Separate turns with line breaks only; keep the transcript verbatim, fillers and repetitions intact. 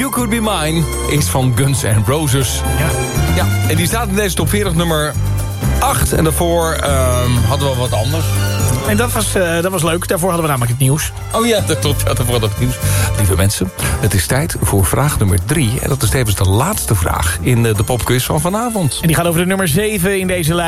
You Could Be Mine is van Guns N' Roses.
Ja.
Ja, en die staat in deze top veertig nummer acht. En daarvoor um, hadden we wat anders.
En dat was, uh, dat was leuk. Daarvoor hadden we namelijk het nieuws.
Oh ja, dat klopt. Ja, daarvoor hadden we het nieuws. Lieve mensen, het is tijd voor vraag nummer drie. En dat is tevens de laatste vraag in de popquiz van vanavond.
En die gaat over de nummer zeven in deze lijst.